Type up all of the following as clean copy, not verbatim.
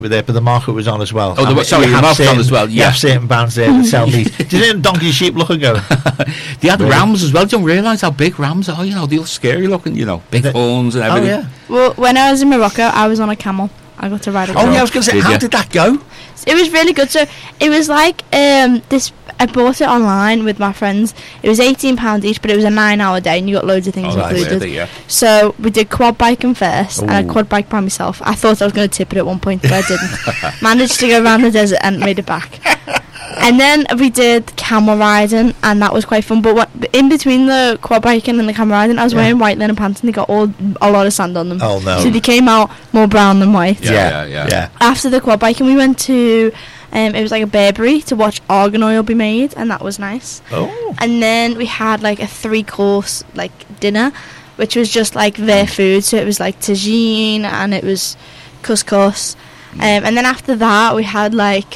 there, but the market was on as well. Oh, the market was on as well. Yeah, you have certain bands there that sell meat. Do you think Donkey Sheep look and go? They had rams as well. Don't realise how big rams are. You know, they look scary looking. You know, big horns and everything. Oh yeah. Well, when I was in Morocco, I was on a camel. I got to ride a camel. Oh yeah, I was going to say, how did that go? It was really good. So it was like this. I bought it online with my friends. It was £18 each, but it was a 9-hour day, and you got loads of things included. Yeah. So we did quad biking first, and I quad bike by myself. I thought I was going to tip it at one point, but I didn't. Managed to go around the desert and made it back. And then we did camel riding, and that was quite fun. But in between the quad biking and the camel riding, I was wearing white linen pants, and they got a lot of sand on them. Oh no! So they came out more brown than white. Yeah. After the quad biking, we went to it was like a Burberry to watch argan oil be made, and that was nice. Oh. And then we had like a 3-course like dinner, which was just like their food. So it was like tagine and it was couscous. And then after that, we had like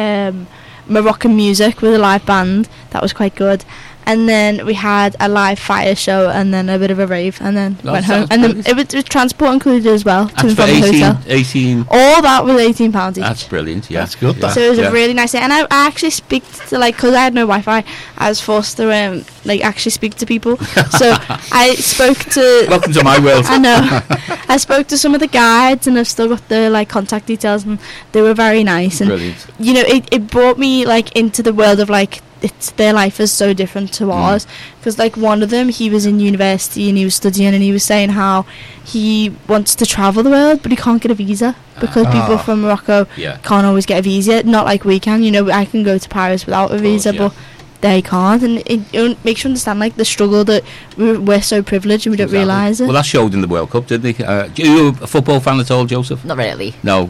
Moroccan music with a live band. That was quite good. And then we had a live fire show, and then a bit of a rave, and then went home. And then it was transport included as well to and from the hotel. 18. All that was £18 each. That's brilliant. Yeah, that's good. So it was a really nice day, and I actually speak to because I had no Wi-Fi. I was forced to actually speak to people. So I spoke to. Welcome to my world. I know. I spoke to some of the guides, and I've still got their contact details, and they were very nice. And brilliant. You know, it brought me into the world of their life is so different to ours, because one of them, he was in university and he was studying, and he was saying how he wants to travel the world, but he can't get a visa because people from Morocco can't always get a visa, not like we can. You know, I can go to Paris without a visa, but they can't, and it makes you understand the struggle that we're so privileged and we don't realise it. Well, that showed in the World Cup, didn't they? Are you a football fan at all, Joseph? Not really. No.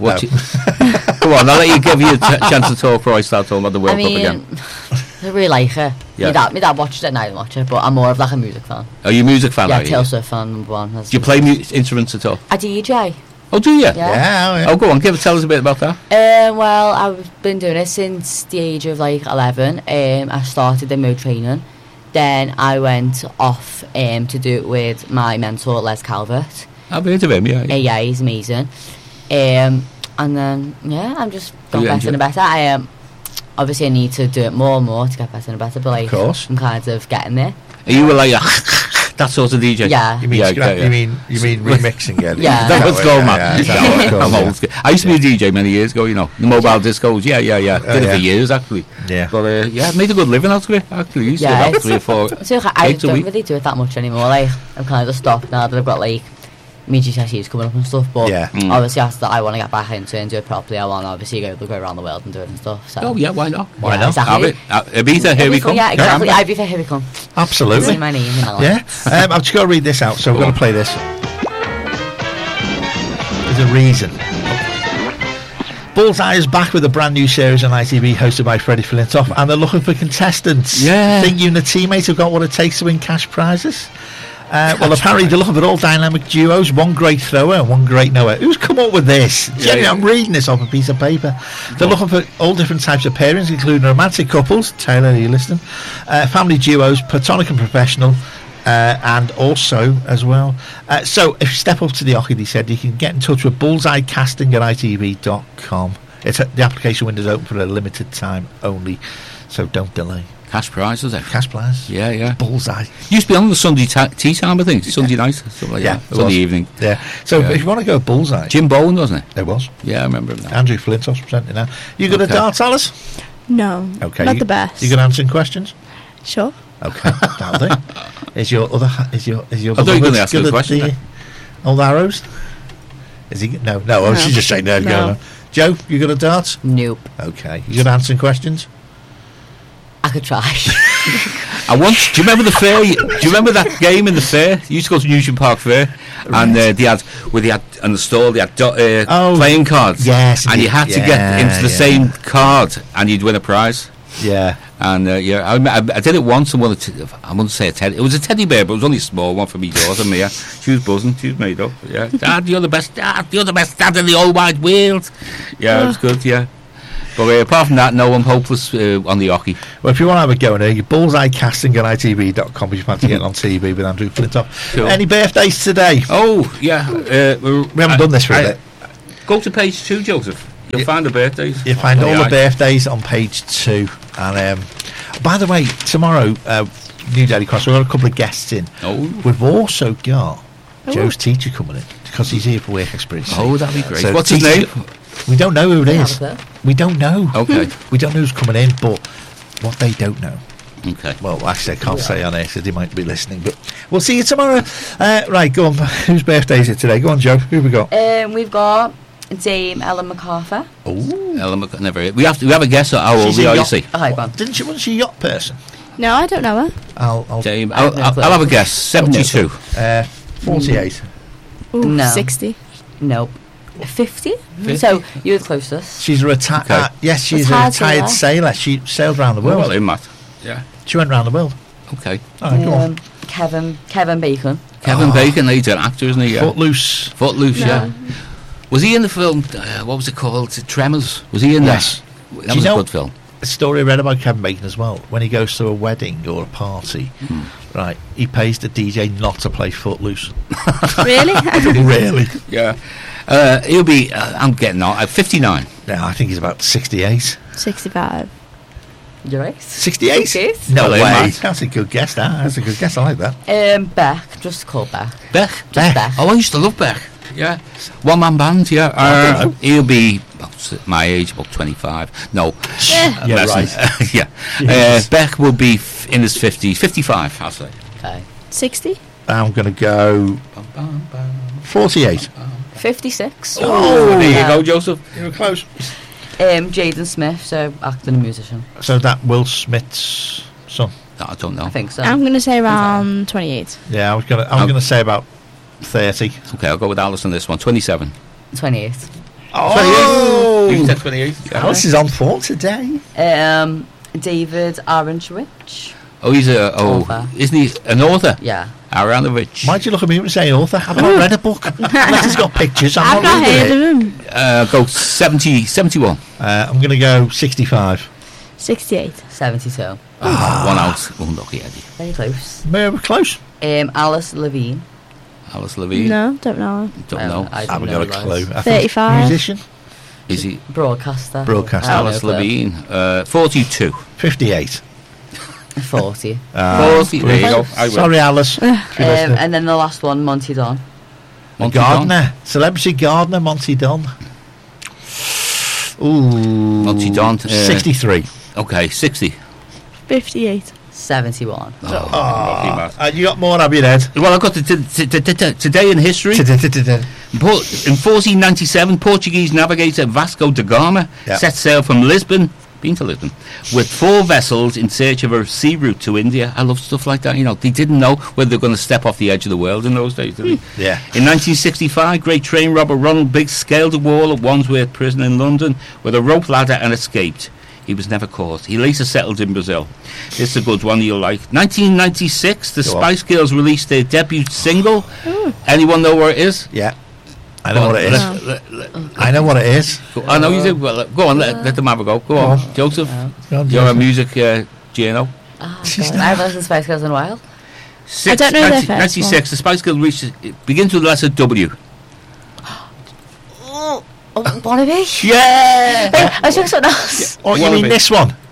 Come on, I'll let you give you a chance to talk before I start talking about the World Cup again. I really like it. Yeah. My dad watches it and I don't watch it, but I'm more of a music fan. Are you a music fan? Yeah, Taylor Swift fan number one. Do you play instruments at all? I DJ. Oh, do you? Yeah. Oh, go on, tell us a bit about that. Well, I've been doing it since the age of 11. I started in mode training. Then I went off to do it with my mentor, Les Calvert. I've heard of him, yeah. Yeah, he's amazing. And then, I'm just got better and better. Obviously I need to do it more and more to get better and better, but of course. I'm kind of getting there. Are you that sort of DJ? Yeah. You mean remixing it? Yeah. That's what's going on. I'm old. I used to be a DJ many years ago, the mobile discos. Yeah. Did it for years, actually. Yeah. But, made a good living out of it, actually. Used to about 3 or 4 I don't really do it that much anymore. I'm kind of just stopped now that I've got me GCSEs coming up and stuff, but obviously after that I want to get back into it and do it properly. I want to obviously go around the world and do it and stuff. So. Oh yeah, why not? Exactly. Ibiza, here we come. Yeah, exactly. Ibiza, here we come. Absolutely. That's my name. Yeah. I've just got to read this out, so I'm going to play this. There's a reason. Bullseye is back with a brand new series on ITV hosted by Freddie Flintoff, and they're looking for contestants. Yeah. Think you and the teammates have got what it takes to win cash prizes? Well, apparently they're looking for all dynamic duos, one great thrower and one great knower. Who's come up with this? I'm reading this off a piece of paper. They're looking for all different types of pairings, including romantic couples, Taylor, are you listening? Family duos, platonic and professional, and also, as well. So, if you step up to the Ocky, he said, you can get in touch with bullseyecasting@itv.com. The application window's open for a limited time only, so don't delay. Cash prize, was it? Cash prize. Yeah. Bullseye. Used to be on the Sunday tea time, I think. Sunday night. Stuff like that. Sunday evening. Yeah. So if you want to go Bullseye. Jim Bowen, wasn't it? There was. Yeah, I remember him now. Andrew Flintoff's presenting now. You good at darts, Alice? No. Okay. Not the best. You good at answering questions? Sure. Okay. That'll do. Is your I thought you were going to ask a question. Old arrows? Is he? No. Oh, she's just saying no. Joe, you good at darts? Nope. Okay. You good at answering questions? I could try. Do you remember the fair? Do you remember that game in the fair? You used to go to Newton Park Fair, and they had on the stall they had playing cards. Yes, and you had to get into the same card, and you'd win a prize. Yeah, and I did it once, and I wouldn't say a teddy. It was a teddy bear, but it was only a small one for me daughter. Mia, she was buzzing. She was made up. Yeah, Dad, you're the best. Dad, you're the best dad in the whole wide world. Yeah, it was good. Yeah. But apart from that, no, I'm hopeless on the hockey. Well, if you want to have a go in here, bullseyecasting@itv.com if you fancy getting on TV with Andrew Flintoff. Cool. Any birthdays today? Oh, yeah. We haven't done this for a bit. Go to page 2, Joseph. You'll find the birthdays. You find all the birthdays on page 2. And by the way, tomorrow, New Daily Cross, we've got a couple of guests in. Oh. We've also got Joe's teacher coming in because he's here for work experience. Oh, that'd be great. So what's his name? We don't know who it is. We don't know. Okay. We don't know who's coming in, but what they don't know. Okay. Well, actually, I can't say on air, so they might be listening, but we'll see you tomorrow. Right, go on. Whose birthday is it today? Go on, Joe. Who have we got? We've got Dame Ellen MacArthur. Oh, Ellen MacArthur. Never. We have a guess at how old they are. You see? Didn't she? Wasn't she a yacht person? No, I don't know her. I'll Dame. I'll have a guess. 72. 48. Ooh, No. 60. Nope. 50? So you're the closest. She's a retired. Okay. Yes, she's a retired sailor. She sailed around the world. Well, in Matt. Yeah. She went around the world. Okay. All right, go on. Kevin Bacon. Kevin Bacon, he's an actor, isn't he? Yeah. Footloose. Footloose, No. yeah. Was he in the film? What was it called? Tremors. Was he in Yes. that? That was a good film. A story I read about Kevin Bacon as well. When he goes to a wedding or a party, right, he pays the DJ not to play Footloose. Really? Really? Yeah. He'll be. I'm getting on. 59. Yeah, I think he's about 68. 65. You're right. 68? 68? No Well, way. Matt. That's a good guess. That's a good guess. I like that. Beck. Just called Beck. Beck. Just Beck. Oh, I used to love Beck. Yeah. One man band. Yeah. He'll be my age, about 25. No. Yeah, less right. than- yeah. Yes. Beck will be in his 50s. 55, I'll say. Okay. 60? I'm going to go 48. 56. Oh, there you go, Joseph. You were close. Jaden Smith, so actor and musician. So that Will Smith's son. No, I don't know. I think so. I'm going to say around 28. Yeah, I was gonna say about 30. Okay, I'll go with Alice on this one. 27. 28. Oh! You said 28. Alice is on form today. David Aronowitz. Oh, he's Author. isn't he an author? Yeah. Aronowitz. Why'd you look at me and say author? I've not read a book. Unless it's got pictures. I've not reading heard it. of him. Go 71. I'm going to go 65. 68. 72. One out. Unlucky Eddie. Very close. We're close. Alice Levine. Alice Levine. No, don't know her. Don't know. I I don't haven't know got a who it was. clue. I think 35. Musician. Is he? Broadcaster. Broadcaster. I don't Alice know, Levine. 42. 58. 40. 40. There you go. I will. Sorry, Alice. If you're listening. And then the last one, Monty Don. Monty Don. Gardner. Celebrity gardener, Monty Don. Ooh. Monty Don. 63. Okay, 60. 58. 71. You got more, have you, Ed? Well, I've got today in history. In 1497, Portuguese navigator Vasco da Gama set sail from Lisbon, been to Lisbon, with 4 vessels in search of a sea route to India. I love stuff like that. You know, they didn't know whether they were going to step off the edge of the world in those days, did they? Yeah. In 1965, great train robber Ronald Biggs scaled a wall at Wandsworth Prison in London with a rope ladder and escaped. He was never caught. He later settled in Brazil. This is a good one you'll like. 1996, the Spice Girls released their debut single. Anyone know where it is? Yeah. I know what it is. I know what it is. I know you do. Well, go on, let them have a go. Go on, Joseph. Go on, You're a Joseph. music GNO. She's I haven't listened to Spice Girls in a while. I don't know their first 96, the Spice Girls begins with the letter W. Oh, Bonnie B? Yeah! I took something else. Oh, you mean this one?